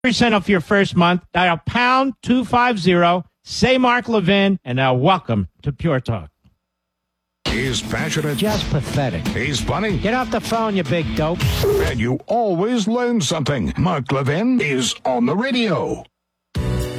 % off your first month. Dial pound 250. Say Mark Levin, and now welcome to Pure Talk. He's passionate. Just pathetic. He's funny. Get off the phone, you big dope. And you always learn something. Mark Levin is on the radio.